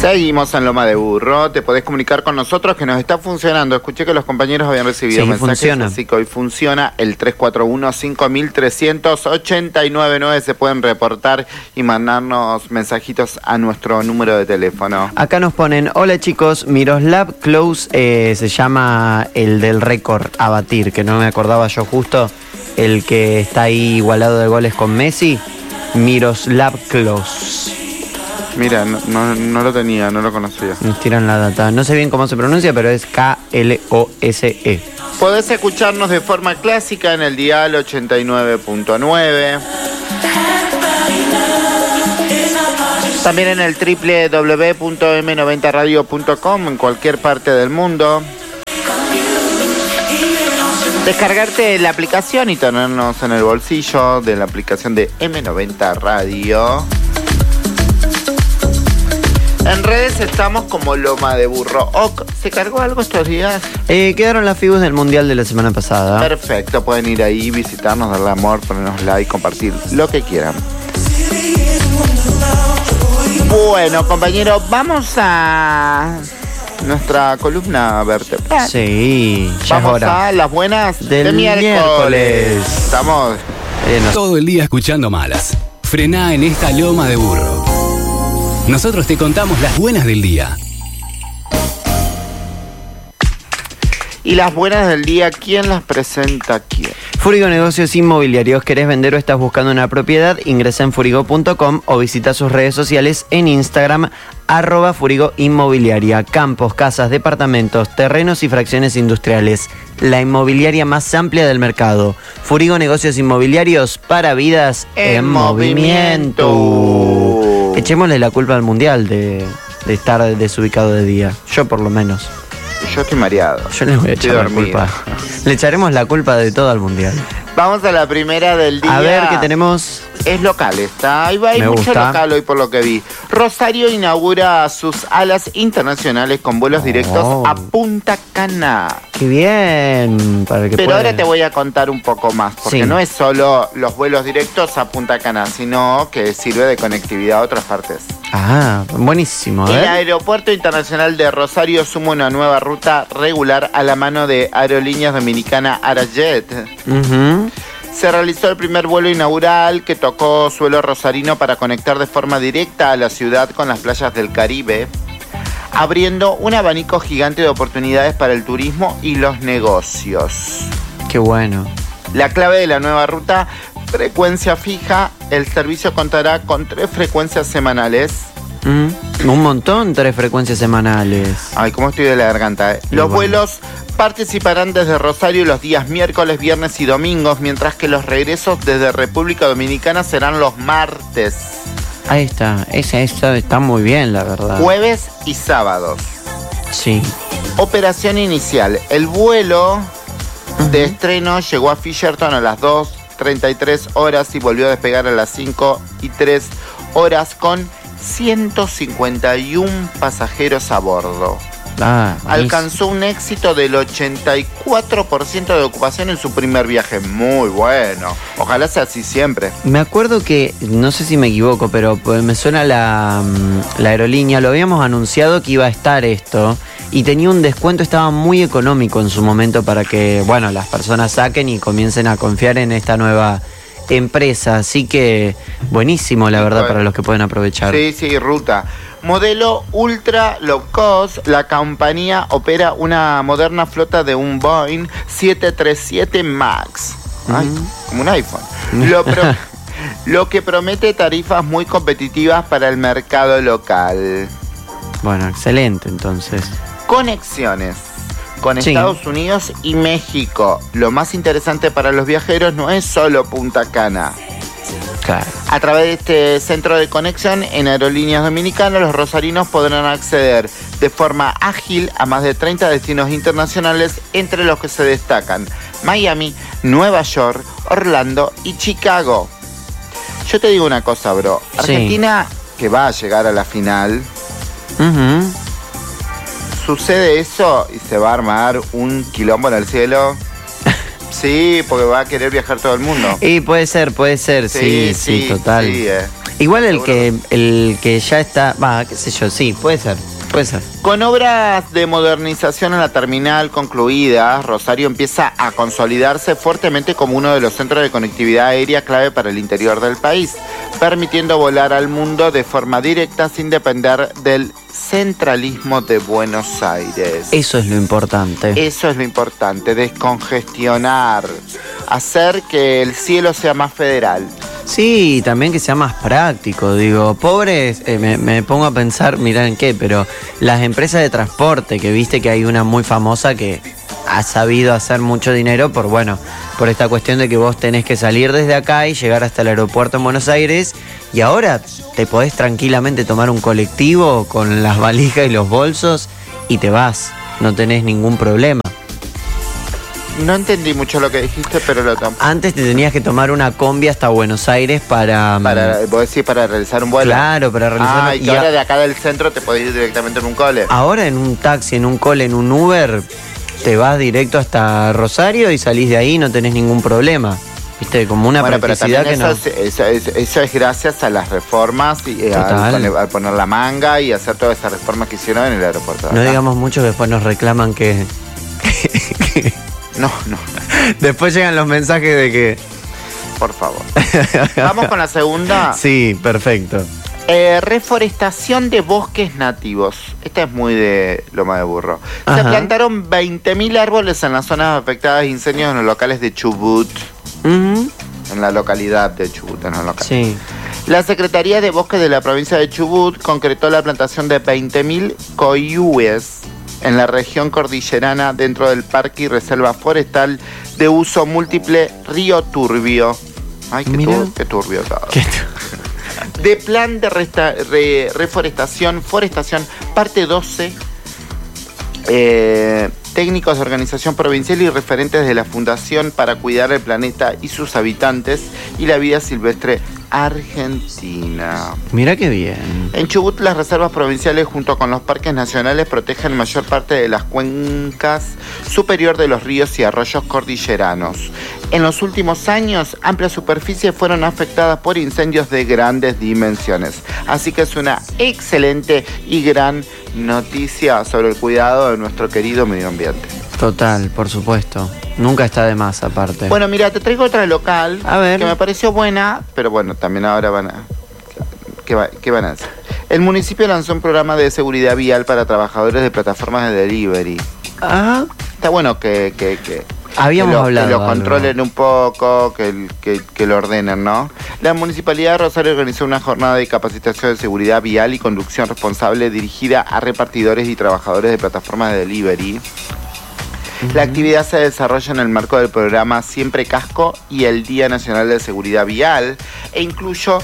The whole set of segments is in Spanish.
Seguimos en Loma de Burro. Te podés comunicar con nosotros que nos está funcionando. Escuché que los compañeros habían recibido mensajes. Funciona. Así que hoy funciona el 341-5389. Se pueden reportar y mandarnos mensajitos a nuestro número de teléfono. Acá nos ponen: hola chicos, Miroslav Klose se llama el del récord a batir, que no me acordaba yo justo, el que está ahí igualado de goles con Messi. Miroslav Klose. Mira, no lo tenía, no lo conocía. Nos tiran la data. No sé bien cómo se pronuncia, pero es Klose. Podés escucharnos de forma clásica en el dial 89.9. También en el www.m90radio.com en cualquier parte del mundo. Descargarte la aplicación y tenernos en el bolsillo de la aplicación de M90 Radio. En redes estamos como Loma de Burro. ¿Se cargó algo estos días? Quedaron las figuras del Mundial de la semana pasada. Perfecto, pueden ir ahí, visitarnos, darle amor, ponernos like, compartir, lo que quieran. Bueno, compañero, vamos a nuestra columna vertebral. Sí, ya vamos es hora. A las buenas del de miércoles. Estamos todo el día escuchando malas. Frená en esta Loma de Burro. Nosotros te contamos las buenas del día. Y las buenas del día, ¿quién las presenta? ¿Quién? Furigo Negocios Inmobiliarios. ¿Querés vender o estás buscando una propiedad? Ingresa en furigo.com o visita sus redes sociales en Instagram, @Furigo Inmobiliaria. Campos, casas, departamentos, terrenos y fracciones industriales. La inmobiliaria más amplia del mercado. Furigo Negocios Inmobiliarios, para vidas en movimiento. Echémosle la culpa al Mundial de estar desubicado de día. Yo por lo menos. Yo estoy mareado. Yo le voy a echar la culpa. Le echaremos la culpa de todo al Mundial. Vamos a la primera del día. A ver qué tenemos. Es local, está. Ahí hay mucho gusta. local hoy por lo que vi. Rosario inaugura sus alas internacionales con vuelos directos a Punta Cana. ¡Qué bien! Para el que Pero puede. ahora te voy a contar un poco más, porque Sí. no es solo los vuelos directos a Punta Cana, sino que sirve de conectividad a otras partes. Ah, buenísimo. El Aeropuerto Internacional de Rosario suma una nueva ruta regular a la mano de Aerolíneas Dominicana Arajet. Se realizó el primer vuelo inaugural que tocó suelo rosarino para conectar de forma directa a la ciudad con las playas del Caribe, abriendo un abanico gigante de oportunidades para el turismo y los negocios. Qué bueno. La clave de la nueva ruta: frecuencia fija. El servicio contará con 3 frecuencias semanales. Un montón, 3 frecuencias semanales. Ay, cómo estoy de la garganta. Los vuelos participarán desde Rosario los días miércoles, viernes y domingos, mientras que los regresos desde República Dominicana serán los martes. Ahí está. Esa está muy bien, la verdad. Jueves y sábados. Sí. Operación inicial. El vuelo de estreno llegó a Fisherton a las 2:33 horas y volvió a despegar a las 5:03 horas con 151 pasajeros a bordo. Alcanzó un éxito del 84% de ocupación en su primer viaje. Muy bueno. Ojalá sea así siempre. Me acuerdo que, no sé si me equivoco, pero me suena la aerolínea. Lo habíamos anunciado que iba a estar esto y tenía un descuento, estaba muy económico en su momento para que, bueno, las personas saquen y comiencen a confiar en esta nueva empresa. Así que buenísimo, la verdad, para los que pueden aprovechar. Sí, ruta. Modelo ultra low cost, la compañía opera una moderna flota de un Boeing 737 MAX. Ay, como un iPhone. Lo que promete tarifas muy competitivas para el mercado local. Bueno, excelente, entonces. Conexiones con Estados Unidos y México. Lo más interesante para los viajeros no es solo Punta Cana. Claro. A través de este centro de conexión en Aerolíneas Dominicanas, los rosarinos podrán acceder de forma ágil a más de 30 destinos internacionales, entre los que se destacan Miami, Nueva York, Orlando y Chicago. Yo te digo una cosa, bro. Argentina, que va a llegar a la final, sucede eso y se va a armar un quilombo en el cielo. Sí, porque va a querer viajar todo el mundo. Y puede ser, sí, total. Sí, Igual el que ya está, qué sé yo, sí, puede ser. Con obras de modernización en la terminal concluidas, Rosario empieza a consolidarse fuertemente como uno de los centros de conectividad aérea clave para el interior del país, permitiendo volar al mundo de forma directa sin depender del centralismo de Buenos Aires. Eso es lo importante. Eso es lo importante, descongestionar, hacer que el cielo sea más federal. Sí, también que sea más práctico, digo, pobres, me pongo a pensar, mirá en qué, pero las empresas de transporte, que viste que hay una muy famosa que ha sabido hacer mucho dinero por esta cuestión de que vos tenés que salir desde acá y llegar hasta el aeropuerto en Buenos Aires, y ahora te podés tranquilamente tomar un colectivo con las valijas y los bolsos y te vas, no tenés ningún problema. No entendí mucho lo que dijiste, pero lo tomo. Antes te tenías que tomar una combi hasta Buenos Aires para vos decís, para realizar un vuelo. Claro, para realizar y que ahora de acá del centro te podés ir directamente en un cole. Ahora en un taxi, en un cole, en un Uber, te vas directo hasta Rosario y salís de ahí, no tenés ningún problema. Viste, como una practicidad que no. Eso es gracias a las reformas y al poner la manga y hacer todas esas reformas que hicieron en el aeropuerto. No digamos mucho que después nos reclaman que No. Después llegan los mensajes de que... Por favor. ¿Vamos con la segunda? Sí, perfecto. Reforestación de bosques nativos. Esta es muy de Loma de Burro. Ajá. Se plantaron 20.000 árboles en las zonas afectadas de incendios en los locales de Chubut. Uh-huh. En la localidad de Chubut, en los locales. Sí. La Secretaría de Bosques de la provincia de Chubut concretó la plantación de 20.000 coihúes en la región cordillerana dentro del Parque y Reserva Forestal de uso múltiple Río Turbio. Ay, qué turbio todo. De plan de reforestación, forestación, parte 12, técnicos de organización provincial y referentes de la Fundación para Cuidar el Planeta y sus habitantes y la vida silvestre argentina. Mira qué bien. En Chubut, las reservas provinciales junto con los parques nacionales protegen mayor parte de las cuencas superior de los ríos y arroyos cordilleranos. En los últimos años, amplias superficies fueron afectadas por incendios de grandes dimensiones. Así que es una excelente y gran noticia sobre el cuidado de nuestro querido medio ambiente. Total, por supuesto. Nunca está de más, aparte. Bueno, mira, te traigo otra local. A ver. Que me pareció buena, pero bueno, también ahora van a... ¿Qué van a hacer? El municipio lanzó un programa de seguridad vial para trabajadores de plataformas de delivery. Ah. Está bueno que habíamos hablado. Que lo controlen un poco, que lo ordenen, ¿no? La Municipalidad de Rosario organizó una jornada de capacitación de seguridad vial y conducción responsable dirigida a repartidores y trabajadores de plataformas de delivery. La actividad se desarrolla en el marco del programa Siempre Casco y el Día Nacional de Seguridad Vial e incluyó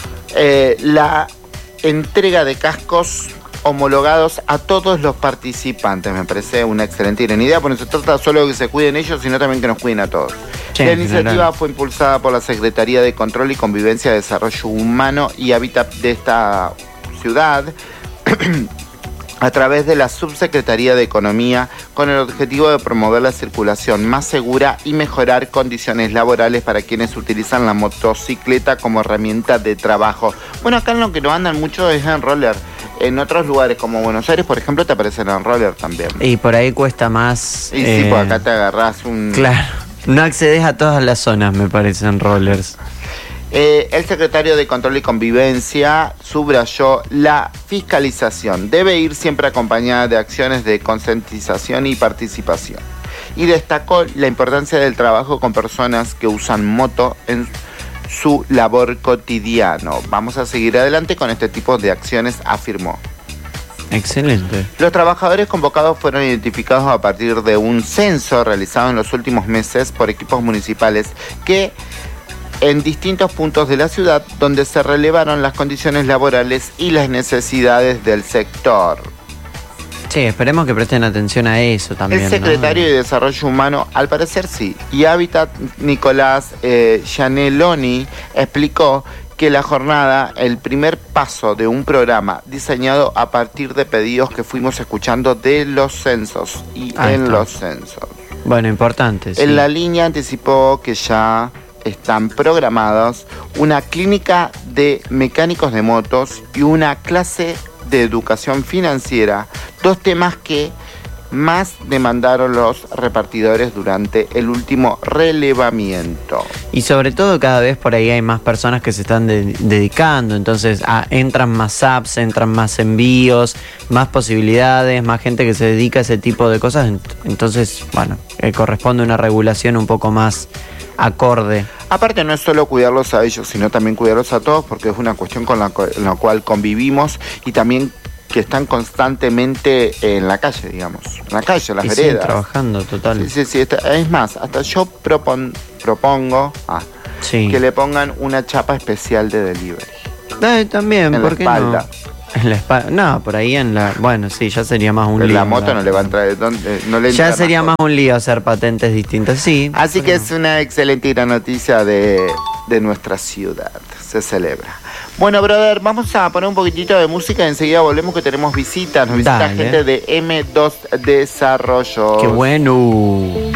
la entrega de cascos homologados a todos los participantes. Me parece una excelente idea, porque no se trata solo de que se cuiden ellos, sino también que nos cuiden a todos. Sí, la iniciativa fue impulsada por la Secretaría de Control y Convivencia, Desarrollo Humano y Hábitat de esta ciudad, a través de la Subsecretaría de Economía, con el objetivo de promover la circulación más segura y mejorar condiciones laborales para quienes utilizan la motocicleta como herramienta de trabajo. Bueno, acá en lo que no andan mucho es en roller. En otros lugares como Buenos Aires, por ejemplo, te aparecen en roller también. Y por ahí cuesta más... Y sí, pues acá te agarrás un... Claro, no accedes a todas las zonas, me parece, en rollers. El secretario de Control y Convivencia subrayó la fiscalización. Debe ir siempre acompañada de acciones de concientización y participación. Y destacó la importancia del trabajo con personas que usan moto en su labor cotidiano. Vamos a seguir adelante con este tipo de acciones, afirmó. Excelente. Los trabajadores convocados fueron identificados a partir de un censo realizado en los últimos meses por equipos municipales que en distintos puntos de la ciudad, donde se relevaron las condiciones laborales y las necesidades del sector. Sí, esperemos que presten atención a eso también. El secretario de Desarrollo Humano, al parecer sí, y Hábitat, Nicolás Gianelloni, explicó que la jornada, el primer paso de un programa diseñado a partir de pedidos que fuimos escuchando de los censos y los censos. Bueno, importante. Sí. En la línea anticipó que ya están programados una clínica de mecánicos de motos y una clase de educación financiera, 2 temas que más demandaron los repartidores durante el último relevamiento. Y sobre todo cada vez por ahí hay más personas que se están dedicando, entonces entran más apps, entran más envíos, más posibilidades, más gente que se dedica a ese tipo de cosas, entonces, bueno, corresponde una regulación un poco más acorde. Aparte no es solo cuidarlos a ellos, sino también cuidarlos a todos, porque es una cuestión con la cual convivimos y también que están constantemente en la calle, digamos. En la calle, en las veredas. Sí, trabajando, total. Sí. Es más, hasta yo propongo que le pongan una chapa especial de delivery. También, en ¿por qué la espalda. no? En la espalda. No, por ahí en la... Bueno, sí, ya sería más un lío. La moto no le va a entrar... No le ya sería más un lío hacer patentes distintas, sí. Así que es una excelente noticia de nuestra ciudad. Se celebra. Bueno, brother, vamos a poner un poquitito de música y enseguida volvemos que tenemos visitas. Nos visita gente de M2 Desarrollo. ¡Qué bueno!